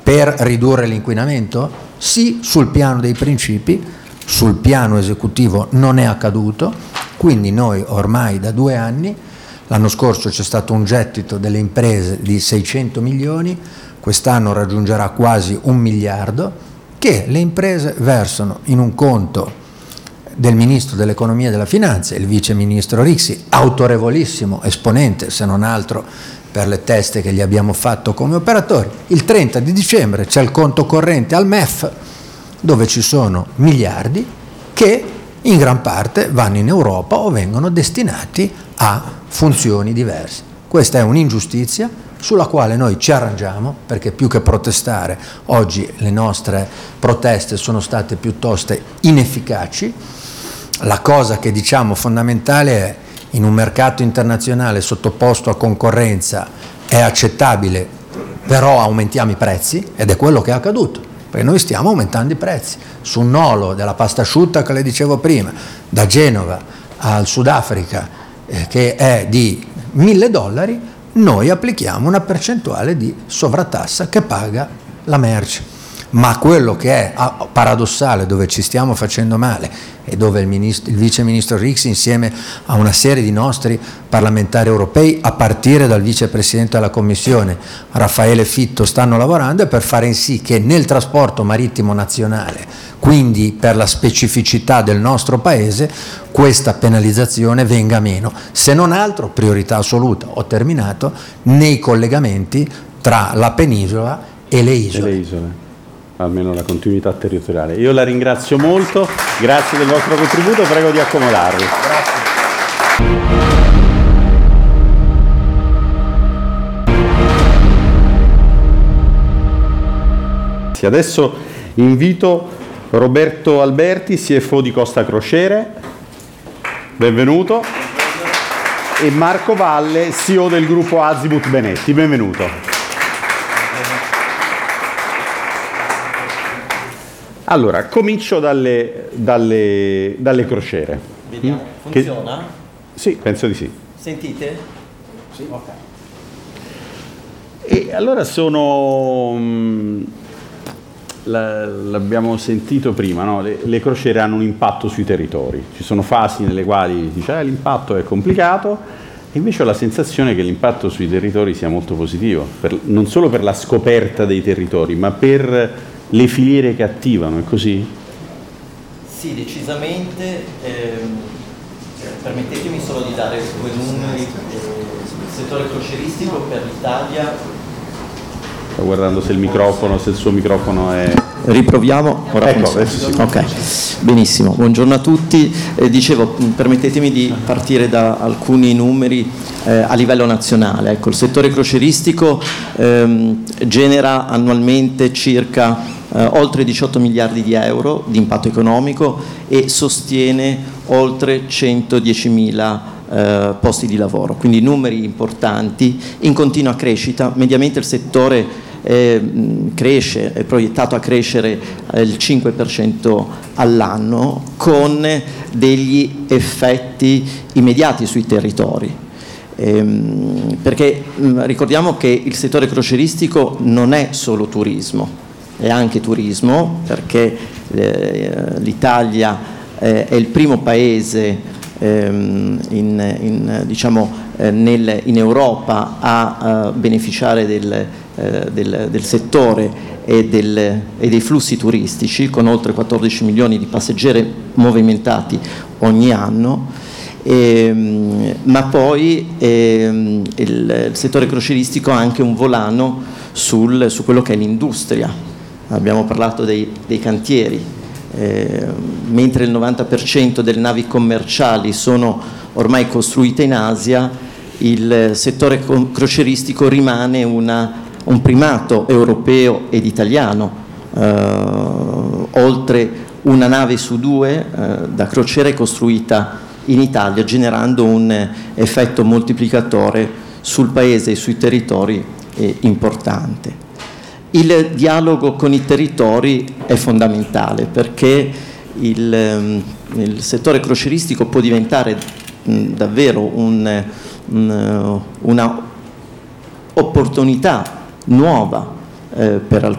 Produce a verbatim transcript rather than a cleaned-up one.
per ridurre l'inquinamento? Sì, sul piano dei principi, sul piano esecutivo non è accaduto, quindi noi ormai da due anni, l'anno scorso c'è stato un gettito delle imprese di seicento milioni, quest'anno raggiungerà quasi un miliardo, che le imprese versano in un conto del Ministro dell'Economia e della Finanza, il Vice Ministro Rixi, autorevolissimo esponente, se non altro per le teste che gli abbiamo fatto come operatori. Il trenta di dicembre c'è il conto corrente al M E F, dove ci sono miliardi che in gran parte vanno in Europa o vengono destinati a funzioni diverse. Questa è un'ingiustizia sulla quale noi ci arrangiamo, perché più che protestare, oggi le nostre proteste sono state piuttosto inefficaci. La cosa che diciamo fondamentale è: in un mercato internazionale sottoposto a concorrenza è accettabile, però aumentiamo i prezzi, ed è quello che è accaduto, perché noi stiamo aumentando i prezzi. Su un nolo della pasta asciutta che le dicevo prima, da Genova al Sudafrica, eh, che è di mille dollari, noi applichiamo una percentuale di sovrattassa che paga la merce. Ma quello che è paradossale, dove ci stiamo facendo male e dove il, ministro, il vice ministro Rixi insieme a una serie di nostri parlamentari europei, a partire dal vicepresidente della Commissione Raffaele Fitto, stanno lavorando, è per fare in sì che nel trasporto marittimo nazionale, quindi per la specificità del nostro Paese, questa penalizzazione venga meno, se non altro, priorità assoluta, ho terminato, nei collegamenti tra la penisola e le isole. E le isole. Almeno la continuità territoriale. Io la ringrazio molto, grazie del vostro contributo, prego di accomodarvi. Grazie. Adesso invito Roberto Alberti, C F O di Costa Crociere, benvenuto, e Marco Valle, C E O del gruppo Azimut Benetti, benvenuto. Allora, comincio dalle, dalle, dalle crociere. Vediamo, funziona? Che, sì, penso di sì. Sentite? Sì. Ok. E allora sono, mh, la, l'abbiamo sentito prima, no? le, le crociere hanno un impatto sui territori. Ci sono fasi nelle quali si dice eh, l'impatto è complicato, e invece ho la sensazione che l'impatto sui territori sia molto positivo, per, non solo per la scoperta dei territori, ma per le filiere che attivano, è così? Sì, decisamente. Ehm, permettetemi solo di dare due numeri. Il settore crocieristico per l'Italia. Sto guardando se il microfono, se il suo microfono è... Riproviamo? Ora ecco, adesso sì. Ok, benissimo. Buongiorno a tutti. Eh, dicevo, permettetemi di partire da alcuni numeri eh, a livello nazionale. Ecco, il settore crocieristico ehm, genera annualmente circa Eh, oltre diciotto miliardi di euro di impatto economico e sostiene oltre centodiecimila eh, posti di lavoro, quindi numeri importanti in continua crescita. Mediamente il settore eh, cresce, è proiettato a crescere eh, il cinque per cento all'anno, con degli effetti immediati sui territori. Ehm, perché mh, ricordiamo che il settore crocieristico non è solo turismo, è anche turismo, perché eh, l'Italia eh, è il primo paese ehm, in, in, diciamo, eh, nel, in Europa a, a beneficiare del, eh, del, del settore e, del, e dei flussi turistici, con oltre quattordici milioni di passeggeri movimentati ogni anno. E, ma poi ehm, il, il settore crocieristico ha anche un volano sul, su quello che è l'industria. Abbiamo parlato dei, dei cantieri, eh, mentre il novanta per cento delle navi commerciali sono ormai costruite in Asia, il settore crocieristico rimane una, un primato europeo ed italiano. Eh, oltre una nave su due eh, da crociera è costruita in Italia, generando un effetto moltiplicatore sul paese e sui territori eh, importante. Il dialogo con i territori è fondamentale, perché il, il settore crocieristico può diventare mh, davvero un, un, una opportunità nuova eh, per